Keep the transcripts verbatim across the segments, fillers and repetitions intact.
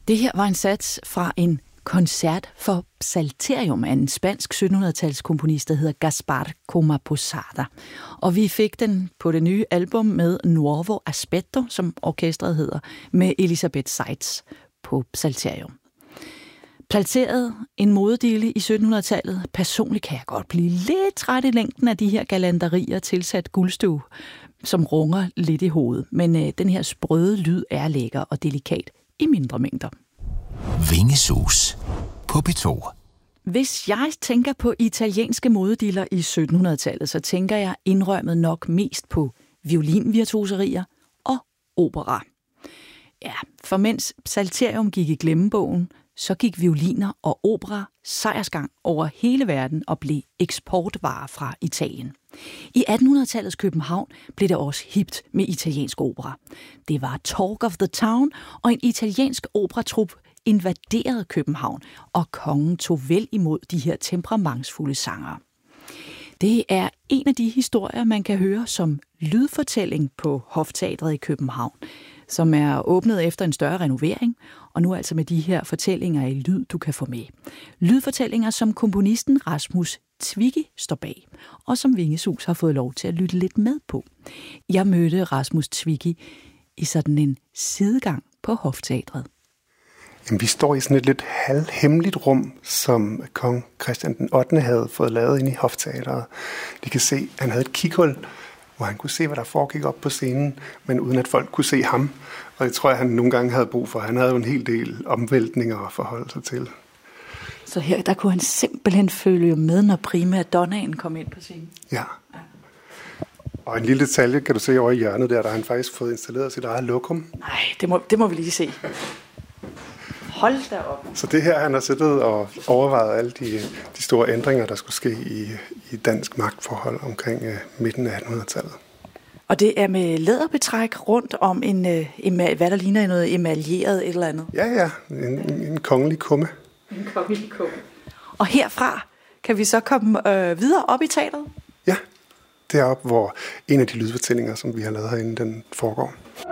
Det her var en sats fra en koncert for Psalterium af en spansk syttenhundrede-talskomponist, der hedder Gaspar Coma Posada. Og vi fik den på det nye album med Nuovo Aspetto, som orkestret hedder, med Elisabeth Seitz på Psalterium. Psalteret en modedele i syttenhundredetallet. Personligt kan jeg godt blive lidt træt i længden af de her galanterier tilsat guldstøv, som runger lidt i hovedet. Men øh, den her sprøde lyd er lækker og delikat i mindre mængder. Vingesus på P to. Hvis jeg tænker på italienske modediller i syttenhundredetallet, så tænker jeg indrømmet nok mest på violinvirtuoserier og opera. Ja, for mens Psalterium gik i glemmebogen, så gik violiner og opera sejrsgang over hele verden og blev eksportvarer fra Italien. I attenhundredetallets København blev det også hipt med italiensk opera. Det var Talk of the Town, og en italiensk operatrup invaderede København, og kongen tog vel imod de her temperamentsfulde sangere. Det er en af de historier, man kan høre som lydfortælling på Hofteatret i København, som er åbnet efter en større renovering, og nu altså med de her fortællinger i lyd, du kan få med. Lydfortællinger, som komponisten Rasmus Zwicky står bag, og som Vingesus har fået lov til at lytte lidt med på. Jeg mødte Rasmus Zwicky i sådan en sidegang på Hofteatret. Jamen, vi står i sådan et lidt halvhemmeligt rum, som kong Christian den ottende havde fået lavet inde i Hofteatret. De kan se, at han havde et kighul, hvor han kunne se, hvad der foregik op på scenen, men uden at folk kunne se ham. Og det tror jeg, han nogle gange havde brug for. Han havde jo en hel del omvæltninger at forholde sig til. Så her, der kunne han simpelthen følge med, når primadonnaen kom ind på scenen? Ja. ja. Og en lille detalje kan du se over i hjørnet der, der har han faktisk fået installeret sit eget lokum. Nej, det må, det må vi lige se. Hold da op. Så det her, han har siddet og overvejet alle de, de store ændringer, der skulle ske i, i dansk magtforhold omkring uh, midten af attenhundredetallet. Og det er med læderbetræk rundt om en, uh, hvad der ligner noget emaljeret et eller andet? Ja, ja. En, en, en kongelig kumme. En kongelig kumme. Og herfra kan vi så komme øh, videre op i teateret? Ja, deroppe, hvor en af de lydfortællinger, som vi har lavet herinde, den foregår.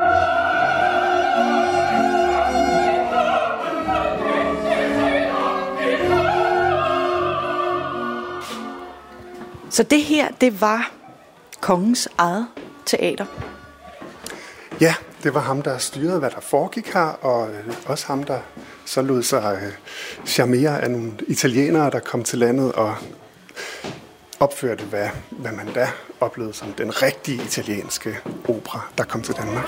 Så det her, det var kongens eget teater? Ja, det var ham, der styrede, hvad der foregik her, og også ham, der så lod sig charmere af nogle italienere, der kom til landet og opførte, hvad, hvad man da oplevede som den rigtige italienske opera, der kom til Danmark.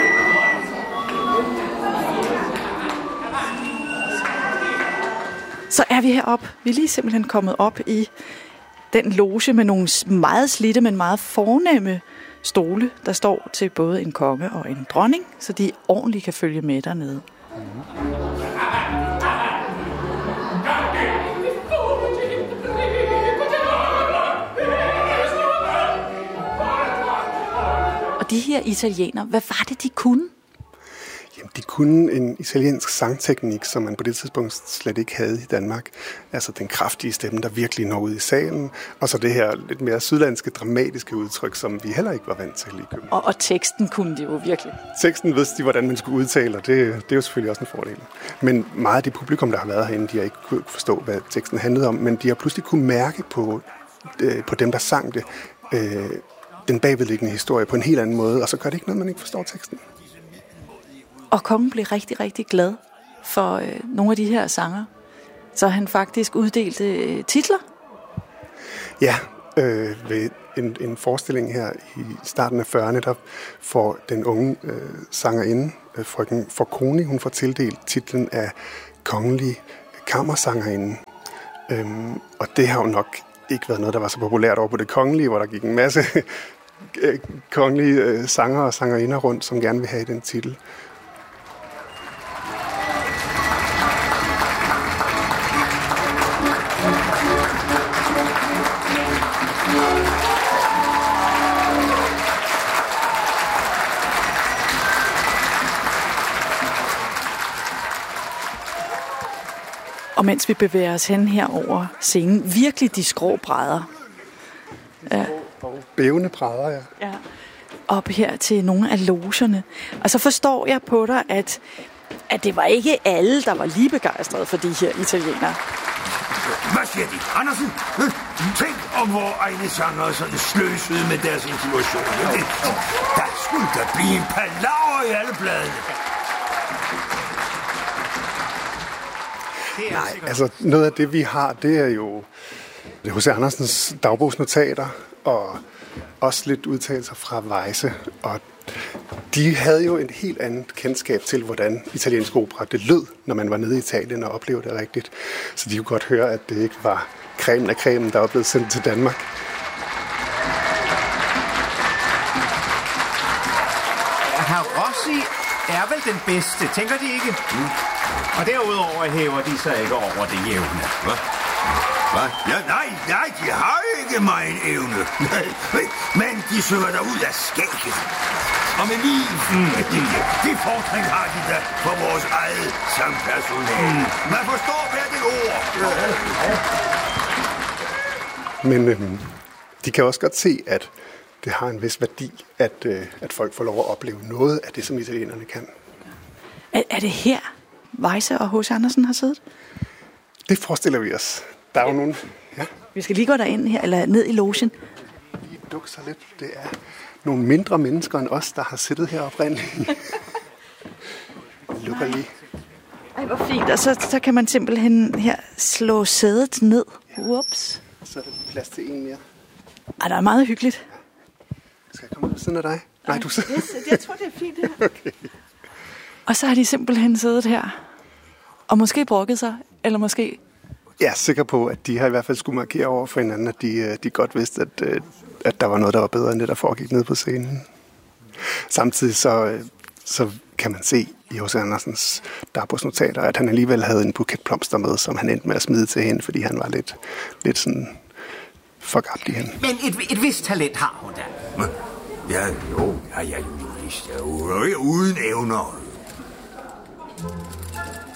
Så er vi heroppe. Vi er lige simpelthen kommet op i den loge med nogle meget slidte, men meget fornemme stole, der står til både en konge og en dronning, så de ordentligt kan følge med dernede. Mm. Og de her italienere, hvad var det, de kunne? Jamen, de kunne en italiensk sangteknik, som man på det tidspunkt slet ikke havde i Danmark. Altså den kraftige stemme, der virkelig når ud i salen. Og så det her lidt mere sydlandske, dramatiske udtryk, som vi heller ikke var vant til i København. Og, og teksten kunne de jo virkelig. Teksten vidste de, hvordan man skulle udtale, og det, det er jo selvfølgelig også en fordel. Men meget af det publikum, der har været herinde, de har ikke kunnet forstå, hvad teksten handlede om. Men de har pludselig kunne mærke på, øh, på dem, der sang det, øh, den bagvedliggende historie på en helt anden måde. Og så gør det ikke noget, man ikke forstår teksten. Og kongen blev rigtig, rigtig glad for øh, nogle af de her sanger. Så han faktisk uddelte øh, titler. Ja, øh, ved en, en forestilling her i starten af fyrrerne, der får den unge øh, sangerinde, øh, frøken Forconi, hun får tildelt titlen af kongelig kammersangerinde. Øhm, og det har jo nok ikke været noget, der var så populært over på det kongelige, hvor der gik en masse kongelige øh, sanger og sangerinder rundt, som gerne vil have den titel. Og mens vi bevæger os hen her over scenen, virkelig de skrå brædder. Ja. Og bævende brædder, ja. ja. Op her til nogle af logerne. Og så forstår jeg på dig, at, at det var ikke alle, der var lige begejstrede for de her italienere. Hvad siger de? Andersen? Tænk om vores egne sanger sådan sløsede med deres intuition. Der skulle der blive en palaver i alle bladene. Nej, altså noget af det, vi har, det er jo H C Andersens dagbogsnotater, og også lidt udtalelser fra Weyse. Og de havde jo et helt andet kendskab til, hvordan italiensk opera det lød, når man var nede i Italien og oplevede det rigtigt. Så de kunne godt høre, at det ikke var cremen af cremen, der var blevet sendt til Danmark. Herr Rossi er vel den bedste, tænker de ikke? Mm. Og derudover hæver de sig ikke over det jævne. Hvad? Hvad? Ja, nej, nej, de har ikke meget evne. Men de søger der ud af skægget. Og med liv. Mm. Det fortræng har de da for vores eget sampersonale. Mm. Man forstår hver det ord. Men øhm, de kan også godt se, at det har en vis værdi, at, øh, at folk får lov at opleve noget af det, som italienerne kan. Er, er det her, Weyse og H C Andersen har siddet? Det forestiller vi os. Der er jo nogen... Ja. Vi skal lige gå derind her, eller ned i logen. Vi dukser lidt. Det er nogle mindre mennesker end os, der har siddet her oprindeligt. Lukker lige. Ej, hvor fint. Og så, så kan man simpelthen her slå sædet ned. Ups. Så er der plads til en mere. Ej, der er meget hyggeligt. Skal jeg komme ud ved siden af dig? Nej, du sidder... Yes, jeg tror, det er fint her. Okay. Og så har de simpelthen siddet her. Og måske brokket sig, eller måske... Jeg er sikker på, at de har i hvert fald skulle markere over for hinanden, at de, de godt vidste, at, at der var noget, der var bedre end det, der foregik nede på scenen. Samtidig så, så kan man se i H C Andersens dagbogsnotater, at han alligevel havde en buket blomster med, som han endte med at smide til hende, fordi han var lidt, lidt sådan forgabt i hende. Men et, et vist talent har hun da. Ja, jo, ja, ja, jo, ja, jo, uden evner.